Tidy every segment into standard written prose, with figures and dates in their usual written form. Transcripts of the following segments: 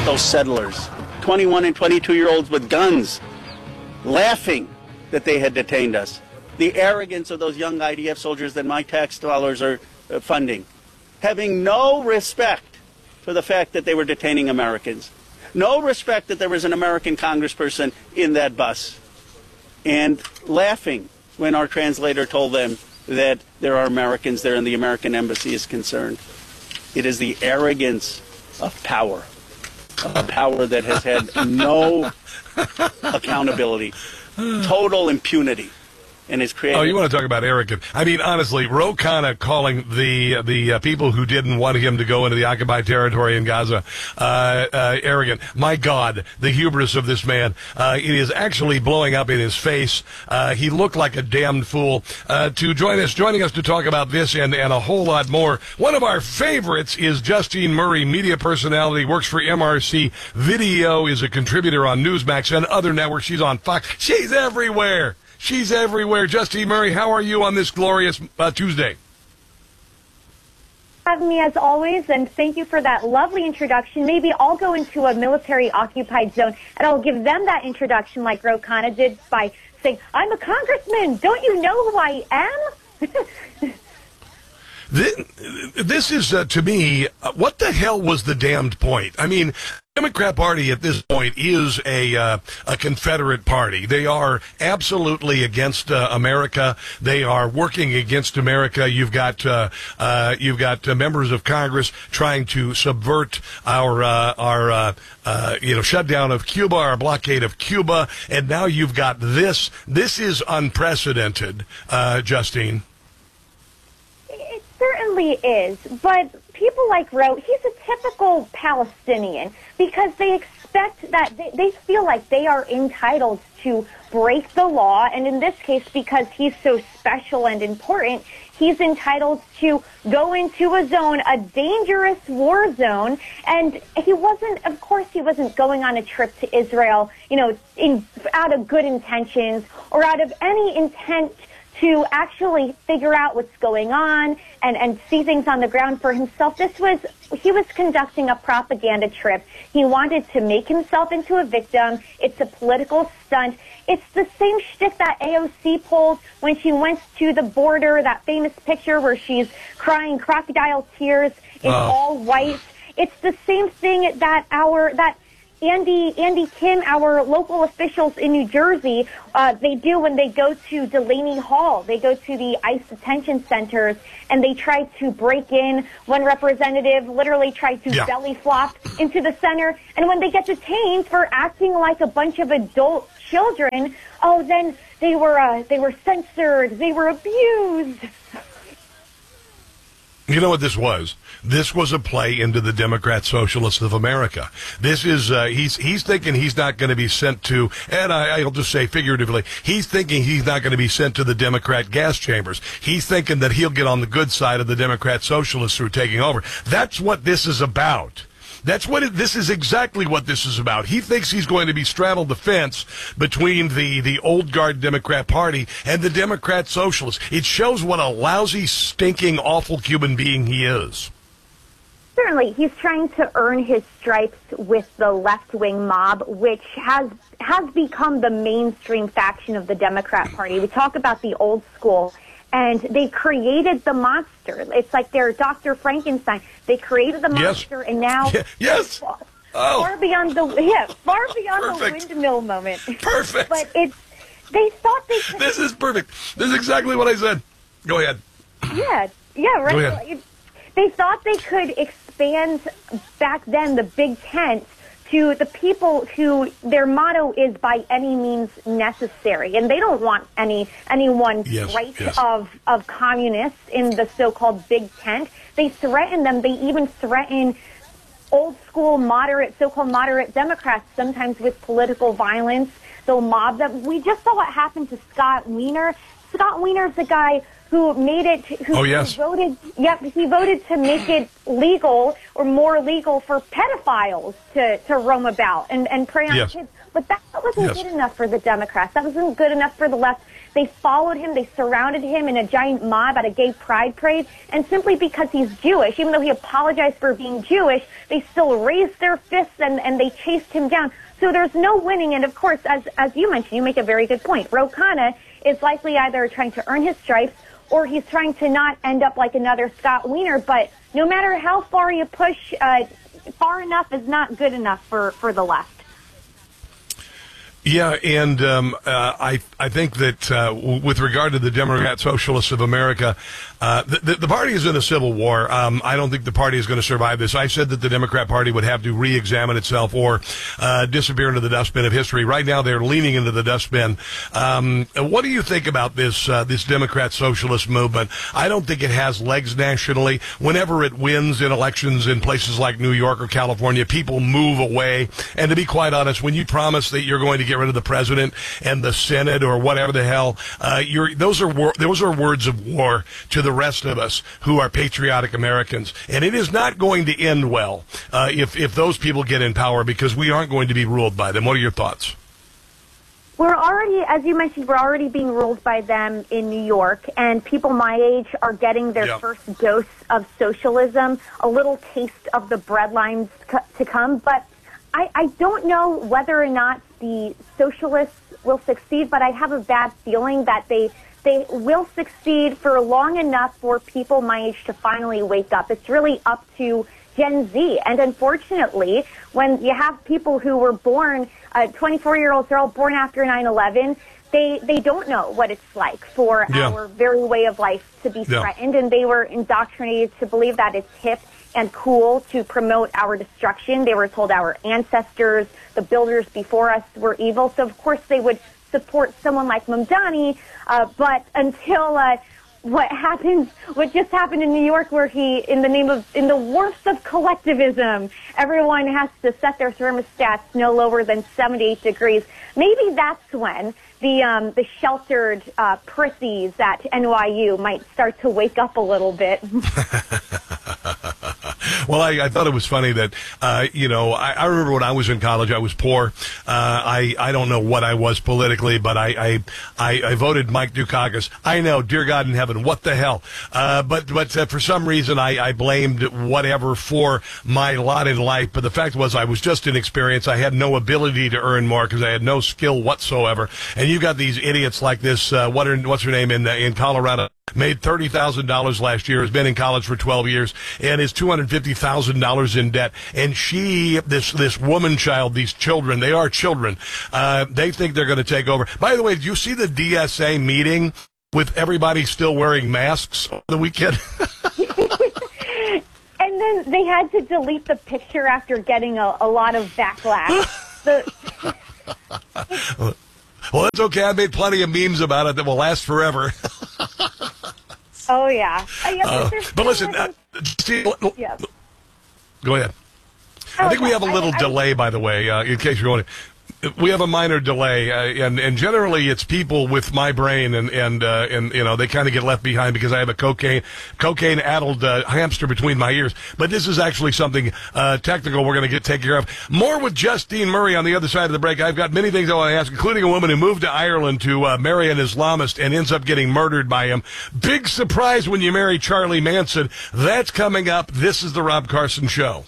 those settlers, 21 and 22-year-olds with guns, laughing that they had detained us. The arrogance of those young IDF soldiers that my tax dollars are funding, having no respect for the fact that they were detaining Americans, no respect that there was an American congressperson in that bus, and laughing when our translator told them that there are Americans there and the American embassy is concerned. It is the arrogance of power, a power that has had no accountability, total impunity. And is created. Oh, you want to talk about arrogant? I mean, honestly, Ro Khanna calling the people who didn't want him to go into the occupied territory in Gaza arrogant. My God, the hubris of this man. It is actually blowing up in his face. He looked like a damned fool. Joining us to talk about this and a whole lot more, one of our favorites is Justine Murray, media personality, works for MRC Video, is a contributor on Newsmax and other networks. She's on Fox. She's everywhere. She's everywhere. Justine Murray, how are you on this glorious Tuesday? Having me as always, and thank you for that lovely introduction. Maybe I'll go into a military-occupied zone, and I'll give them that introduction like Ro Khanna did by saying, I'm a congressman. Don't you know who I am? This is, to me, what the hell was the damned point? I mean, the Democrat Party at this point is a Confederate party. They are absolutely against America. They are working against America. You've got members of Congress trying to subvert our shutdown of Cuba, our blockade of Cuba, and now you've got this. This is unprecedented, Justine. It certainly is, but people like Ro, he's a typical Palestinian because they expect that they feel like they are entitled to break the law, and in this case, because he's so special and important, he's entitled to go into a zone, a dangerous war zone, and he wasn't going on a trip to Israel, out of good intentions or out of any intent to actually figure out what's going on and see things on the ground for himself. He was conducting a propaganda trip. He wanted to make himself into a victim. It's a political stunt. It's the same shtick that AOC pulled when she went to the border, that famous picture where she's crying crocodile tears in all white. It's the same thing that Andy Kim, our local officials in New Jersey, they do when they go to Delaney Hall. They go to the ICE detention centers, and they try to break in. One representative literally tried to belly flop into the center, and when they get detained for acting like a bunch of adult children, then they were censored, they were abused. You know what this was? This was a play into the Democrat Socialists of America. This is, he's thinking he's not going to be sent to, and I'll just say figuratively, he's thinking he's not going to be sent to the Democrat gas chambers. He's thinking that he'll get on the good side of the Democrat Socialists who are taking over. That's what this is about. This is exactly what this is about. He thinks he's going to be straddled the fence between the old guard Democrat Party and the Democrat Socialists. It shows what a lousy, stinking, awful human being he is. Certainly, he's trying to earn his stripes with the left-wing mob, which has become the mainstream faction of the Democrat Party. We talk about the old school, and they created the monster. It's like they're Dr. Frankenstein. They created the monster, and now far beyond the windmill moment. Perfect. But they thought they could. This is perfect. This is exactly what I said. Go ahead. Yeah, right. Go ahead. They thought they could expand back then the Big Tent to the people who their motto is by any means necessary, and they don't want anyone's of communists in the so-called Big Tent. They threaten them. They even threaten old school so-called moderate Democrats, sometimes with political violence. They'll mob them. We just saw what happened to Scott Wiener. Scott Wiener's the guy who made it, he voted to make it legal or more legal for pedophiles to roam about and prey on kids. But that wasn't good enough for the Democrats. That wasn't good enough for the left. They followed him. They surrounded him in a giant mob at a gay pride parade. And simply because he's Jewish, even though he apologized for being Jewish, they still raised their fists and they chased him down. So there's no winning. And of course, as you mentioned, you make a very good point. Ro Khanna is likely either trying to earn his stripes or he's trying to not end up like another Scott Wiener. But no matter how far you push, far enough is not good enough for the left. Yeah, and I think that with regard to the Democrat Socialists of America, the party is in a civil war. I don't think the party is going to survive this. I said that the Democrat Party would have to re-examine itself or disappear into the dustbin of history. Right now, they're leaning into the dustbin. What do you think about this Democrat Socialist movement? I don't think it has legs nationally. Whenever it wins in elections in places like New York or California, people move away. And to be quite honest, when you promise that you're going to get rid of the president and the Senate or whatever the hell, those are words of war to the rest of us who are patriotic Americans. And it is not going to end well if those people get in power, because we aren't going to be ruled by them. What are your thoughts? We're already, as you mentioned, we're already being ruled by them in New York, and people my age are getting their first dose of socialism, a little taste of the breadlines to come. But I don't know whether or not the socialists will succeed, but I have a bad feeling that they will succeed for long enough for people my age to finally wake up. It's really up to Gen Z. And unfortunately, when you have people who were born, 24-year-olds, they're all born after 9/11, they don't know what it's like for our very way of life to be threatened, and they were indoctrinated to believe that it's hip and cool to promote our destruction. They were told our ancestors, the builders before us, were evil. So, of course, they would support someone like Mamdani. But until what just happened in New York, where he, in the warmth of collectivism, everyone has to set their thermostats no lower than 78 degrees. Maybe that's when the sheltered prissies at NYU might start to wake up a little bit. Well, I thought it was funny that, I remember when I was in college, I was poor. I don't know what I was politically, but I voted Mike Dukakis. I know, dear God in heaven, what the hell? But for some reason, I blamed whatever for my lot in life. But the fact was, I was just inexperienced. I had no ability to earn more because I had no skill whatsoever. And you got these idiots like this, what's her name in Colorado? Made $30,000 last year, has been in college for 12 years, and is $250,000 in debt. And this woman child, these children, they are children. They think they're going to take over. By the way, did you see the DSA meeting with everybody still wearing masks on the weekend? And then they had to delete the picture after getting a lot of backlash. Well, that's okay. I made plenty of memes about it that will last forever. Oh, yeah. But listen, go ahead. I think we have a little delay, by the way, in case you're wondering. We have a minor delay, and generally it's people with my brain, and they kind of get left behind because I have a cocaine-addled hamster between my ears. But this is actually something technical we're going to take care of. More with Justine Murray on the other side of the break. I've got many things I want to ask, including a woman who moved to Ireland to marry an Islamist and ends up getting murdered by him. Big surprise when you marry Charlie Manson. That's coming up. This is The Rob Carson Show.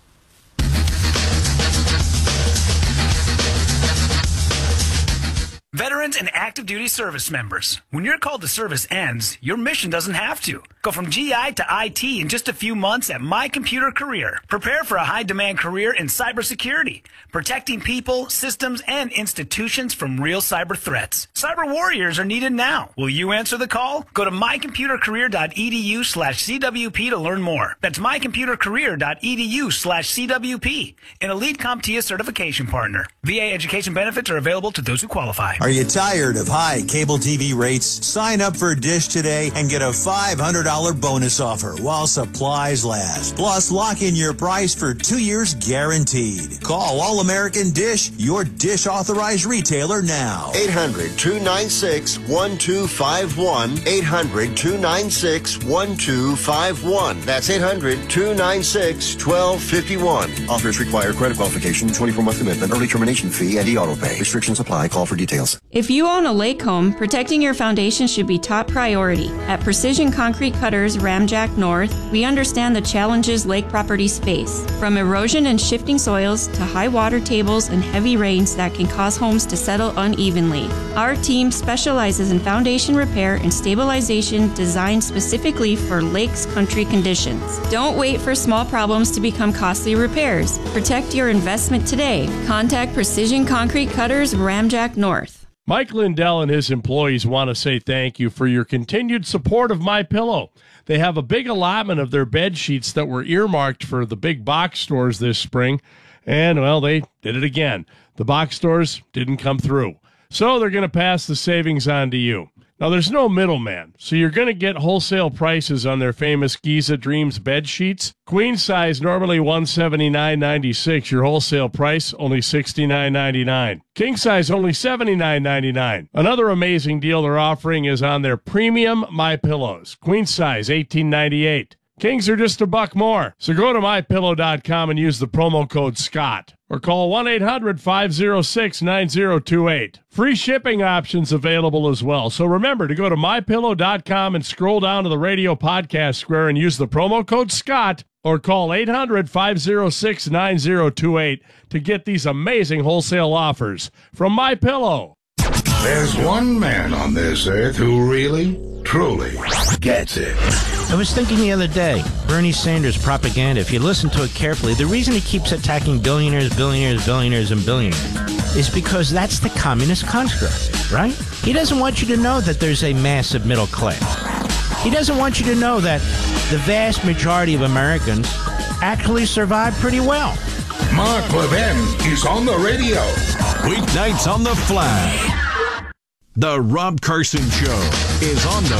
Veterans and active duty service members. When your call to service ends, your mission doesn't have to. Go from GI to IT in just a few months at My Computer Career. Prepare for a high-demand career in cybersecurity, protecting people, systems, and institutions from real cyber threats. Cyber warriors are needed now. Will you answer the call? Go to mycomputercareer.edu/CWP to learn more. That's mycomputercareer.edu/CWP. An Elite CompTIA certification partner. VA education benefits are available to those who qualify. Are you tired of high cable TV rates? Sign up for Dish today and get a $500 bonus offer while supplies last. Plus, lock in your price for 2 years guaranteed. Call All American Dish, your Dish authorized retailer now. 800-296-1251. 800-296-1251. That's 800-296-1251. Offers require credit qualification, 24-month commitment, early termination fee, and e-auto pay. Restrictions apply. Call for details. details. If you own a lake home, protecting your foundation should be top priority. At Precision Concrete Cutters Ramjack North, we understand the challenges lake properties face, from erosion and shifting soils to high water tables and heavy rains that can cause homes to settle unevenly. Our team specializes in foundation repair and stabilization designed specifically for lakes country conditions. Don't wait for small problems to become costly repairs. Protect your investment today. Contact Precision Concrete Cutters Ramjack North. Mike Lindell and his employees want to say thank you for your continued support of MyPillow. They have a big allotment of their bed sheets that were earmarked for the big box stores this spring, and, well, they did it again. The box stores didn't come through, so they're going to pass the savings on to you. Now, there's no middleman, so you're going to get wholesale prices on their famous Giza Dreams bed sheets. Queen size, normally $179.96. Your wholesale price, only $69.99. King size, only $79.99. Another amazing deal they're offering is on their premium MyPillows. Queen size, $18.98. Kings are just $1 more. So go to MyPillow.com and use the promo code SCOTT. Or call 1-800-506-9028. Free shipping options available as well. So remember to go to MyPillow.com and scroll down to the radio podcast square and use the promo code SCOTT. Or call 800-506-9028 to get these amazing wholesale offers from MyPillow. There's one man on this earth who really, truly gets it. I was thinking the other day, Bernie Sanders propaganda, if you listen to it carefully, the reason he keeps attacking billionaires, billionaires, billionaires, and billionaires is because that's the communist construct, right? He doesn't want you to know that there's a massive middle class. He doesn't want you to know that the vast majority of Americans actually survive pretty well. Mark Levin is on the radio. Weeknights on the Flag. The Rob Carson Show is on the